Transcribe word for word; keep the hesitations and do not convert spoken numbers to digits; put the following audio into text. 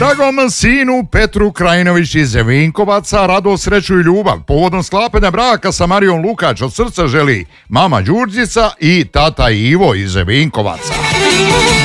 Dragom sinu Petru Krajinović iz Vinkovaca radost, sreću i ljubav. Povodom sklapanja braka sa Marijom Lukač od srca želi mama Đurđica i tata Ivo iz Vinkovaca.